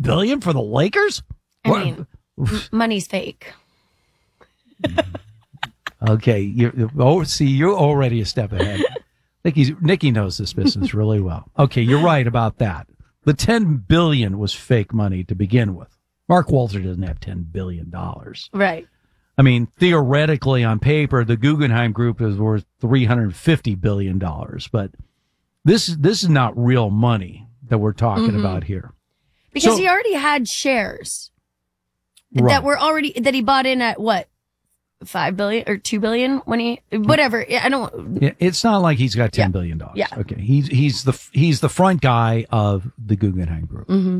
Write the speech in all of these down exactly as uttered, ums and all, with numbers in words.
billion for the Lakers? I what? mean, m- money's fake. Okay, you oh see, you're already a step ahead. Nikki's, Nikki knows this business really well. Okay, you're right about that. The ten billion dollars was fake money to begin with. Mark Walter doesn't have ten billion dollars. Right. I mean, theoretically, on paper, the Guggenheim Group is worth three hundred fifty billion dollars, but this this is not real money that we're talking mm-hmm. about here. Because so, he already had shares right. that were already that he bought in at what? Five billion or two billion when he whatever I don't. Yeah, it's not like he's got ten yeah. billion dollars. Yeah. Okay. He's he's the he's the front guy of the Guggenheim Group. Mm-hmm.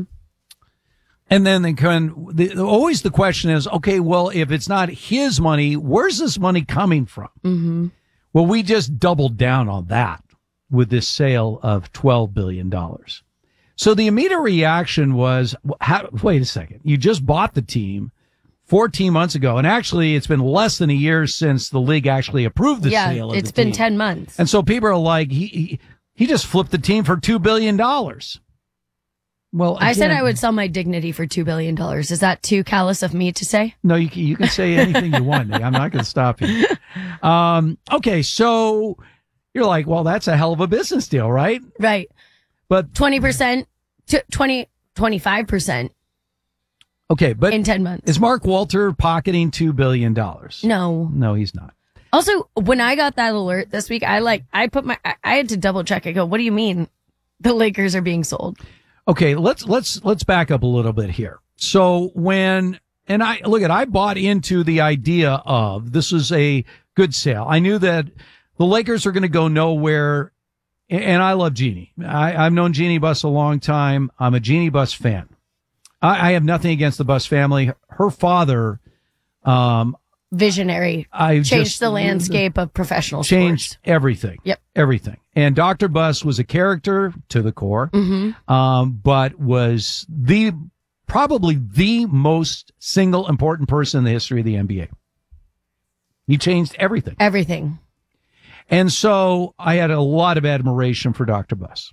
And then they can the, always the question is, okay, well, if it's not his money, where's this money coming from? Mm-hmm. Well, we just doubled down on that with this sale of twelve billion dollars. So the immediate reaction was, how, wait a second, you just bought the team fourteen months ago, and actually it's been less than a year since the league actually approved the yeah, sale of it's the been team. ten months. And so people are like, he he, he just flipped the team for two billion dollars. Well, again, I said I would sell my dignity for two billion dollars. Is that too callous of me to say? No, you can, you can say anything you want. I'm not going to stop you. Um, okay, so you're like, well, that's a hell of a business deal, right? Right. But twenty percent to twenty, twenty-five percent. Okay, but in ten months. Is Mark Walter pocketing two billion dollars? No. No, he's not. Also, when I got that alert this week, I like, I put my, I, I had to double check. I go, what do you mean the Lakers are being sold? Okay, let's, let's, let's back up a little bit here. So when, and I, look at, I bought into the idea of this is a good sale. I knew that the Lakers are going to go nowhere. And I love Jeannie. I, I've known Jeannie Buss a long time. I'm a Jeannie Buss fan. I, I have nothing against the Buss family. Her father, um, visionary, I changed just, the landscape of professional changed sports. everything. Yep. Everything. And Doctor Buss was a character to the core, mm-hmm. um, but was the, probably the most single important person in the history of the N B A. He changed everything. Everything. And so I had a lot of admiration for Doctor Buss,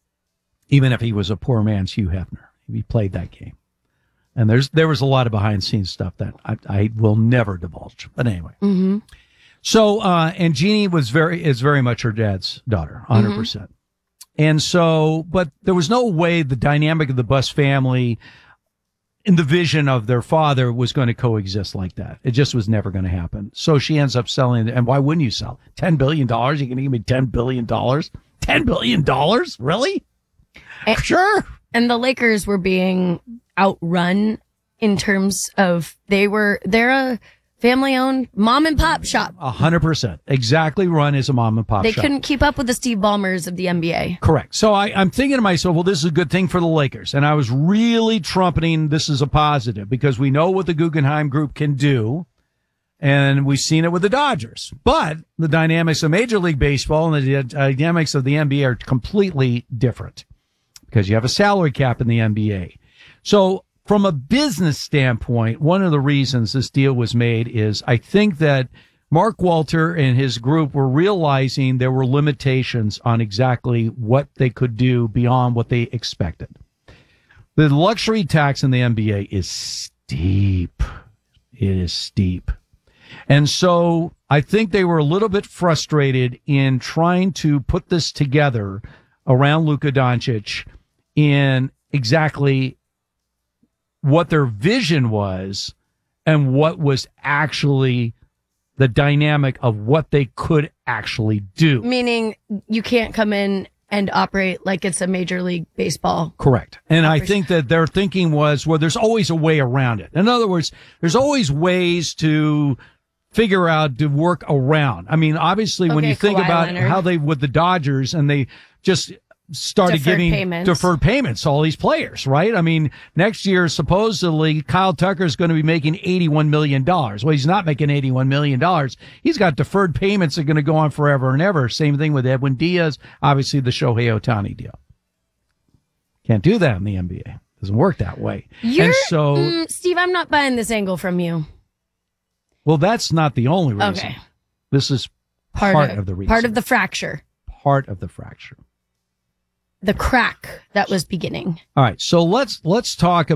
even if he was a poor man's Hugh Hefner. He played that game. And there's there was a lot of behind the scenes stuff that I, I will never divulge. But anyway. Mm-hmm. So, uh, and Jeannie was very, is very much her dad's daughter, one hundred percent. Mm-hmm. And so, but there was no way the dynamic of the Buss family in the vision of their father was going to coexist like that. It just was never going to happen. So she ends up selling it. And why wouldn't you sell? ten billion dollars? You're going to give me ten billion dollars? ten billion dollars? Really? And, sure. And the Lakers were being outrun in terms of they were, they're a family owned mom and pop shop. A hundred percent. Exactly run as a mom and pop they shop. They couldn't keep up with the Steve Ballmers of the N B A. Correct. So I, I'm thinking to myself, well, this is a good thing for the Lakers. And I was really trumpeting this is a positive because we know what the Guggenheim Group can do. And we've seen it with the Dodgers. But the dynamics of Major League Baseball and the dynamics of the N B A are completely different because you have a salary cap in the N B A. So from a business standpoint, one of the reasons this deal was made is I think that Mark Walter and his group were realizing there were limitations on exactly what they could do beyond what they expected. The luxury tax in the N B A is steep. It is steep. And so I think they were a little bit frustrated in trying to put this together around Luka Doncic in exactly what their vision was and what was actually the dynamic of what they could actually do. Meaning you can't come in and operate like it's a Major League Baseball. Correct. And I think that their thinking was, well, there's always a way around it. In other words, there's always ways to figure out to work around. I mean, obviously, okay, when you think Kawhi about Leonard. How they, with the Dodgers, and they just started deferred giving payments. deferred payments to all these players, right? I mean, next year, supposedly, Kyle Tucker is going to be making eighty-one million dollars. Well, he's not making eighty-one million dollars. He's got deferred payments that are going to go on forever and ever. Same thing with Edwin Diaz, obviously the Shohei Ohtani deal. Can't do that in the N B A. Doesn't work that way. You're, and so, mm, Steve, I'm not buying this angle from you. Well, that's not the only reason. Okay. This is part, part of, of the reason. Part of the fracture. Part of the fracture. The crack that was beginning. All right. So let's, let's talk